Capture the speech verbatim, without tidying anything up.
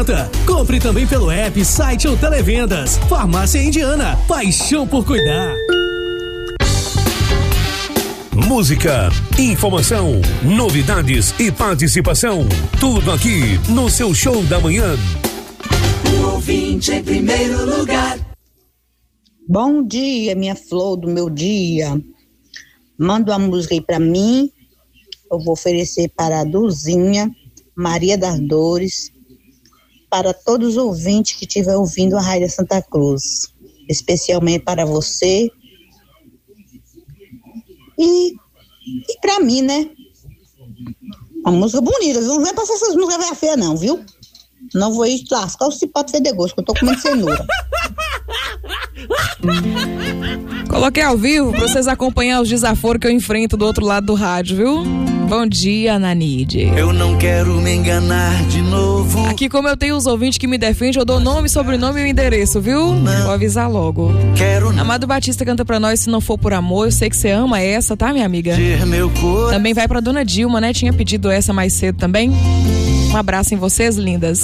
oitenta. Compre também pelo app, site ou televendas. Farmácia Indiana, paixão por cuidar. Música, informação, novidades e participação. Tudo aqui no seu show da manhã. O ouvinte em primeiro lugar. Bom dia, minha flor do meu dia. Manda uma música aí pra mim. Eu vou oferecer para a Duzinha, Maria das Dores, para todos os ouvintes que estiver ouvindo a Rádio Santa Cruz, especialmente para você e, e para mim, né? Uma música bonita, viu? Não vai passar essas músicas velha feia não, viu? Não vou ir lascar o cipato fedegosto, que eu tô comendo cenoura. Coloquei ao vivo pra vocês acompanhar os desaforos que eu enfrento do outro lado do rádio, viu? Bom dia, Nanide. Eu não quero me enganar de novo. Aqui, como eu tenho os ouvintes que me defendem, eu dou nome, sobrenome e o endereço, viu? Não. Vou avisar logo. Quero não. Amado Batista canta pra nós, Se Não For Por Amor. Eu sei que você ama essa, tá, minha amiga? Meu também vai pra dona Dilma, né? Tinha pedido essa mais cedo também. Um abraço em vocês, lindas.